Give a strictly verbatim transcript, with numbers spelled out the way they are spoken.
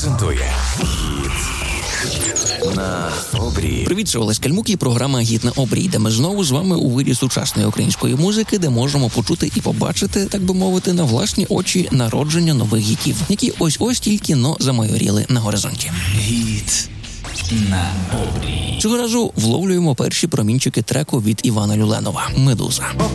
презентує «Гіт на обрії». Привіт, це Олесь Кальмук і програма «Гіт на обрії», де ми знову з вами у вирі сучасної української музики, де можемо почути і побачити, так би мовити, на власні очі народження нових гітів, які ось-ось тільки но замайоріли на горизонті. «Гіт на обрії». Цього разу вловлюємо перші промінчики треку від Івана Люленова «Медуза».